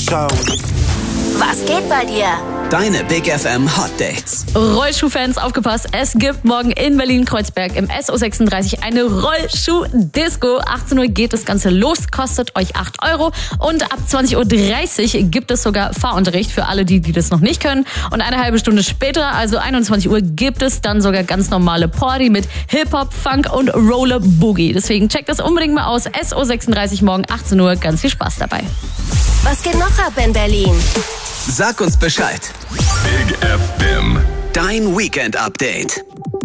show. Was geht bei dir? Deine Big FM Hot Dates. Rollschuh-Fans, aufgepasst. Es gibt morgen in Berlin-Kreuzberg im SO36 eine Rollschuh-Disco. 18 Uhr geht das Ganze los, kostet euch 8 €. Und ab 20.30 Uhr gibt es sogar Fahrunterricht für alle, die das noch nicht können. Und eine halbe Stunde später, also 21 Uhr, gibt es dann sogar ganz normale Party mit Hip-Hop, Funk und Roller Boogie. Deswegen checkt das unbedingt mal aus. SO36 morgen 18 Uhr. Ganz viel Spaß dabei. Was geht noch ab in Berlin? Sag uns Bescheid. Big FM. Dein Weekend-Update.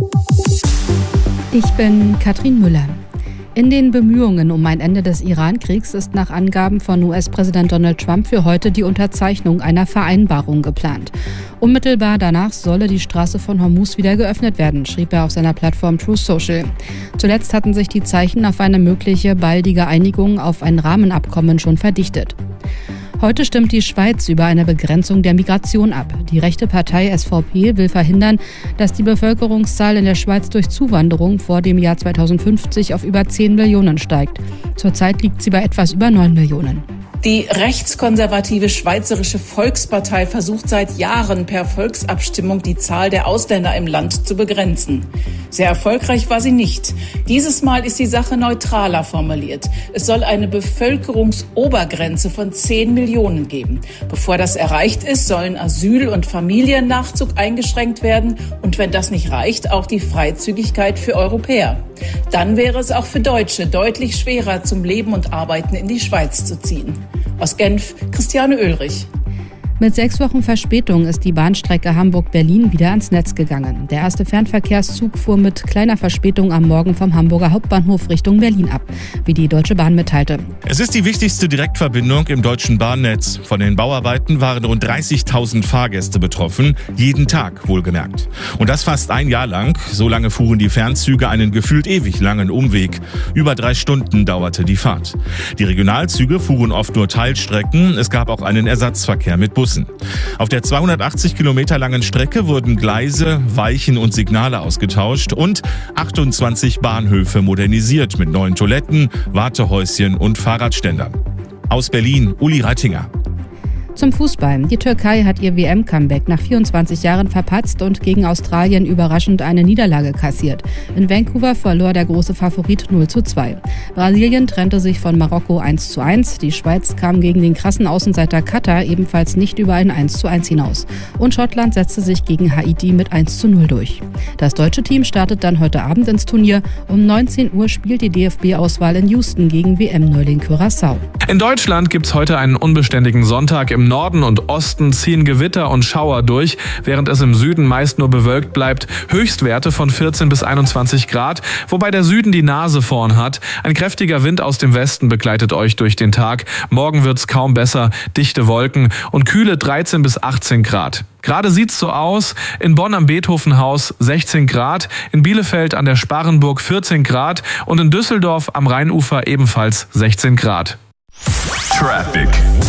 Ich bin Katrin Müller. In den Bemühungen um ein Ende des Iran-Kriegs ist nach Angaben von US-Präsident Donald Trump für heute die Unterzeichnung einer Vereinbarung geplant. Unmittelbar danach solle die Straße von Hormuz wieder geöffnet werden, schrieb er auf seiner Plattform Truth Social. Zuletzt hatten sich die Zeichen auf eine mögliche baldige Einigung auf ein Rahmenabkommen schon verdichtet. Heute stimmt die Schweiz über eine Begrenzung der Migration ab. Die rechte Partei SVP will verhindern, dass die Bevölkerungszahl in der Schweiz durch Zuwanderung vor dem Jahr 2050 auf über 10 Millionen steigt. Zurzeit liegt sie bei etwas über 9 Millionen. Die rechtskonservative Schweizerische Volkspartei versucht seit Jahren per Volksabstimmung die Zahl der Ausländer im Land zu begrenzen. Sehr erfolgreich war sie nicht. Dieses Mal ist die Sache neutraler formuliert. Es soll eine Bevölkerungsobergrenze von 10 Millionen geben. Bevor das erreicht ist, sollen Asyl- und Familiennachzug eingeschränkt werden und wenn das nicht reicht, auch die Freizügigkeit für Europäer. Dann wäre es auch für Deutsche deutlich schwerer, zum Leben und Arbeiten in die Schweiz zu ziehen. Aus Genf, Christiane Oehlrich. Mit 6 Wochen Verspätung ist die Bahnstrecke Hamburg-Berlin wieder ans Netz gegangen. Der erste Fernverkehrszug fuhr mit kleiner Verspätung am Morgen vom Hamburger Hauptbahnhof Richtung Berlin ab, wie die Deutsche Bahn mitteilte. Es ist die wichtigste Direktverbindung im deutschen Bahnnetz. Von den Bauarbeiten waren rund 30.000 Fahrgäste betroffen, jeden Tag wohlgemerkt. Und das fast ein Jahr lang. So lange fuhren die Fernzüge einen gefühlt ewig langen Umweg. Über 3 Stunden dauerte die Fahrt. Die Regionalzüge fuhren oft nur Teilstrecken. Es gab auch einen Ersatzverkehr mit Bussen. Auf der 280 Kilometer langen Strecke wurden Gleise, Weichen und Signale ausgetauscht und 28 Bahnhöfe modernisiert mit neuen Toiletten, Wartehäuschen und Fahrradständern. Aus Berlin, Uli Reitinger. Zum Fußball. Die Türkei hat ihr WM-Comeback nach 24 Jahren verpatzt und gegen Australien überraschend eine Niederlage kassiert. In Vancouver verlor der große Favorit 0:2. Brasilien trennte sich von Marokko 1:1. Die Schweiz kam gegen den krassen Außenseiter Katar ebenfalls nicht über ein 1:1 hinaus. Und Schottland setzte sich gegen Haiti mit 1:0 durch. Das deutsche Team startet dann heute Abend ins Turnier. Um 19 Uhr spielt die DFB-Auswahl in Houston gegen WM-Neuling Curaçao. In Deutschland gibt's heute einen unbeständigen Sonntag. Im Norden und Osten ziehen Gewitter und Schauer durch, während es im Süden meist nur bewölkt bleibt. Höchstwerte von 14 bis 21 Grad, wobei der Süden die Nase vorn hat. Ein kräftiger Wind aus dem Westen begleitet euch durch den Tag. Morgen wird's kaum besser, dichte Wolken und kühle 13 bis 18 Grad. Gerade sieht's so aus, in Bonn am Beethovenhaus 16 Grad, in Bielefeld an der Sparrenburg 14 Grad und in Düsseldorf am Rheinufer ebenfalls 16 Grad. Traffic.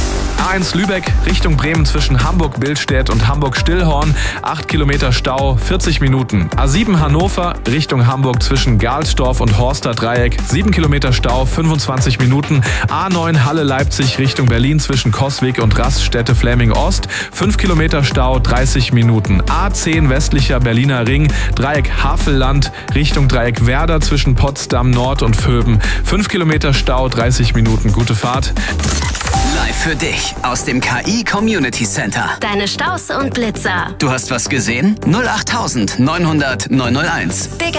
A1 Lübeck Richtung Bremen zwischen Hamburg-Billstedt und Hamburg-Stillhorn. 8 Kilometer Stau, 40 Minuten. A7 Hannover Richtung Hamburg zwischen Garlsdorf und Horster Dreieck. 7 Kilometer Stau, 25 Minuten. A9 Halle-Leipzig Richtung Berlin zwischen Coswig und Raststätte-Fläming-Ost. 5 Kilometer Stau, 30 Minuten. A10 westlicher Berliner Ring. Dreieck Havelland Richtung Dreieck Werder zwischen Potsdam Nord und Vöben. 5 Kilometer Stau, 30 Minuten. Gute Fahrt. Live für dich aus dem KI Community Center. Deine Staus und Blitzer. Du hast was gesehen? 08900 901. Big